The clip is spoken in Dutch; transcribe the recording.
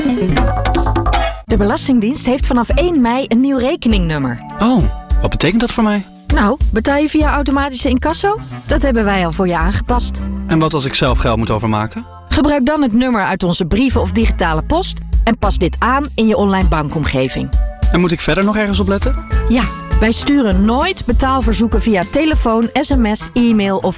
De Belastingdienst heeft vanaf 1 mei een nieuw rekeningnummer. Oh, wat betekent dat voor mij? Nou, betaal je via automatische incasso? Dat hebben wij al voor je aangepast. En wat als ik zelf geld moet overmaken? Gebruik dan het nummer uit onze brieven of digitale post en pas dit aan in je online bankomgeving. En moet ik verder nog ergens op letten? Ja, wij sturen nooit betaalverzoeken via telefoon, sms, e-mail of